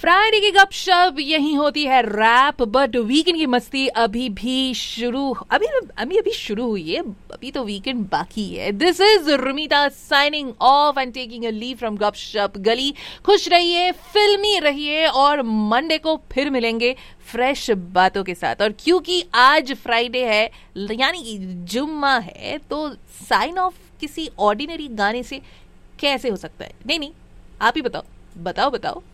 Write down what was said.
Friday की गपशप यही होती है रैप, बट वीकेंड की मस्ती अभी शुरू हुई है। अभी तो वीकेंड बाकी है। This is रुमिता signing off and taking a leave from गपशप गली। खुश रहिए, फिल्मी रहिए और मंडे को फिर मिलेंगे फ्रेश बातों के साथ। और क्योंकि आज फ्राइडे है यानी कि जुम्मा है, तो साइन ऑफ किसी ऑर्डिनरी गाने से कैसे हो सकता है? नहीं, आप ही बताओ।